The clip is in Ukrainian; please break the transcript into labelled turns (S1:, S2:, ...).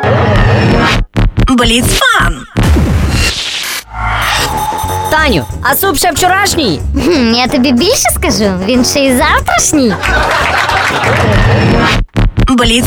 S1: Бліцфан.
S2: Таню, а суп ще вчорашній?
S3: Я тобі більше скажу, він ще й завтрашній.
S1: Бліц.